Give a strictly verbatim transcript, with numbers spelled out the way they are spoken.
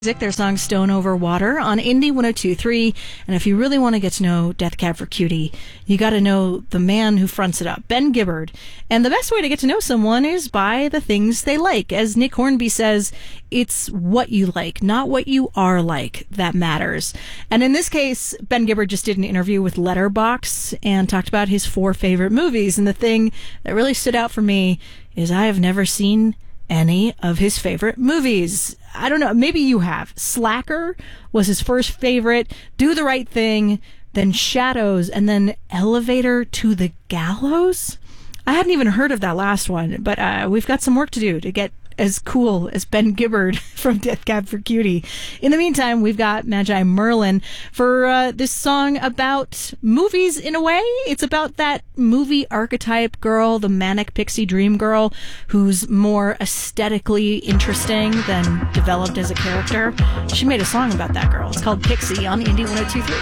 Their song Stone Over Water on Indie one oh two point three. And if you really want to get to know Death Cab for Cutie, you got to know the man who fronts it up, Ben Gibbard. And the best way to get to know someone is by the things they like. As Nick Hornby says, it's what you like, not what you are like, that matters. And in this case, Ben Gibbard just did an interview with Letterboxd and talked about his four favorite movies. And the thing that really stood out for me is I have never seen any of his favorite movies. I don't know, maybe you have. Slacker was his first favorite, Do the Right Thing, then Shadows, and then Elevator to the Gallows? I hadn't even heard of that last one, but uh, we've got some work to do to get as cool as Ben Gibbard from Death Cab for Cutie. In the meantime, we've got Magi Merlin for uh, this song about movies in a way. It's about that movie archetype girl, the manic pixie dream girl, who's more aesthetically interesting than developed as a character. She made a song about that girl. It's called Pixie on Indie one oh two point three.